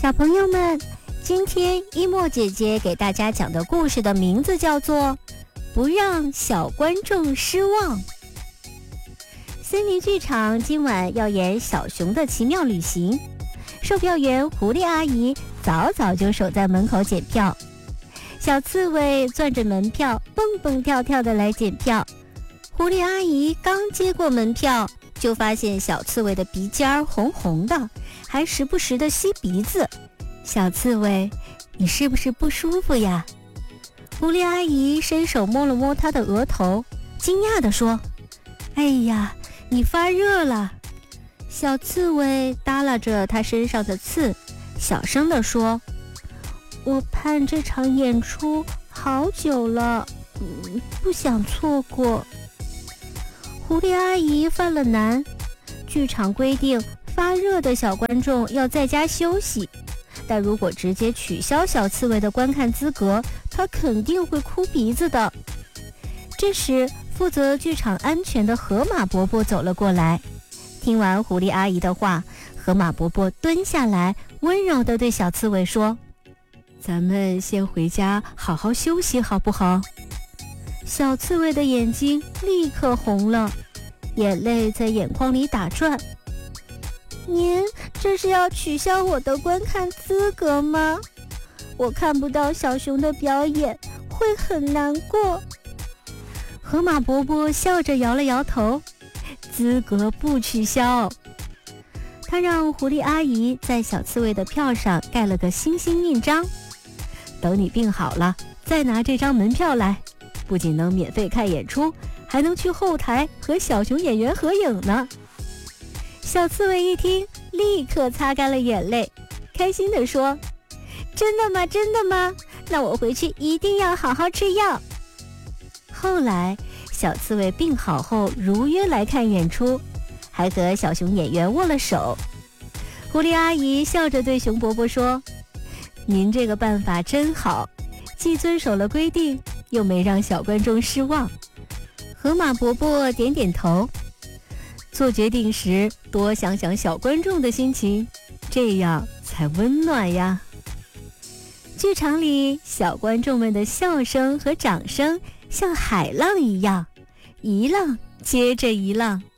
小朋友们，今天一莫姐姐给大家讲的故事的名字叫做《不让小观众失望》。森林剧场今晚要演小熊的奇妙旅行，售票员狐狸阿姨早早就守在门口检票，小刺猬攥着门票蹦蹦跳跳的来检票。狐狸阿姨刚接过门票，就发现小刺猬的鼻尖红红的，还时不时的吸鼻子。小刺猬，你是不是不舒服呀？狐狸阿姨伸手摸了摸她的额头，惊讶地说：哎呀，你发热了。小刺猬耷拉着她身上的刺，小声地说：我盼这场演出好久了，不想错过。狐狸阿姨犯了难，剧场规定发热的小观众要在家休息，但如果直接取消小刺猬的观看资格，她肯定会哭鼻子的。这时负责剧场安全的河马伯伯走了过来，听完狐狸阿姨的话，河马伯伯蹲下来，温柔地对小刺猬说：咱们先回家好好休息好不好？小刺猬的眼睛立刻红了，眼泪在眼眶里打转。您这是要取消我的观看资格吗？我看不到小熊的表演，会很难过。河马伯伯笑着摇了摇头，资格不取消。他让狐狸阿姨在小刺猬的票上盖了个星星印章，等你病好了再拿这张门票来，不仅能免费看演出，还能去后台和小熊演员合影呢。小刺猬一听，立刻擦干了眼泪，开心地说：真的吗？真的吗？那我回去一定要好好吃药。后来小刺猬病好后如约来看演出，还和小熊演员握了手。狐狸阿姨笑着对熊伯伯说：您这个办法真好，既遵守了规定，又没让小观众失望。河马伯伯点点头，做决定时多想想小观众的心情，这样才温暖呀。剧场里小观众们的笑声和掌声像海浪一样，一浪接着一浪。